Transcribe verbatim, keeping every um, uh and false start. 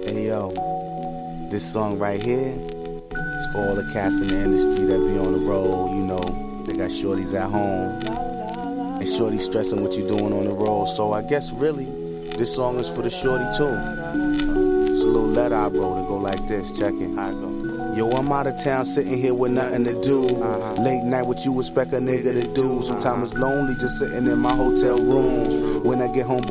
Hey yo, this song right here is for all the cats in the industry that be on the road, you know. They got shorties at home, and shorty stressing what you doing on the road. So I guess really, this song is for the shorty too. It's a little letter I wrote, it go like this, check it, how it go. Yo, I'm out of town sitting here with nothing to do. uh-huh. Late night, what you expect a nigga to do? Sometimes it's lonely just sitting in my hotel room. When I get home,